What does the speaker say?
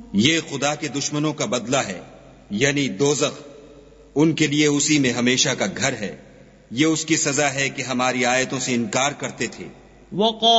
ये खुदा के दुश्मनों का बदला है, यानी दोज़ख, उनके लिए उसी में हमेशा का घर है। ये उसकी सजा है कि हमारी आयतों से इनकार करते थे।